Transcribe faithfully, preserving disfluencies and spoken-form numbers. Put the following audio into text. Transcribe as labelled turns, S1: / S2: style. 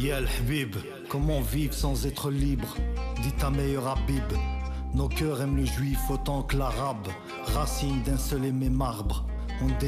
S1: Ya al-Habib, comment vivre sans être libre? Dit ta meilleure Habib. Nos cœurs aiment le juif autant que l'arabe. Racine d'un seul et même arbre. On